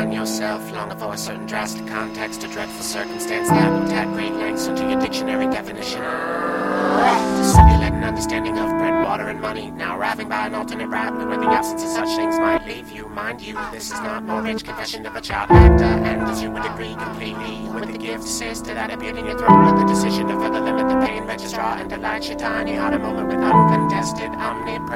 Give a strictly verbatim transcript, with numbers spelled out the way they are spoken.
find yourself longing for a certain drastic context, a dreadful circumstance that will add great lengths into your dictionary definition. To simulate an understanding of bread, water, and money, now arriving by an alternate route where the absence of such things might leave you. Mind you, this is not Mortgage Confession of a Child Actor, and as you would agree completely with the gift sister that appeared in your throat with the decision to further limit the pain registrar and delight your tiny heart a moment with uncontested omnipresence.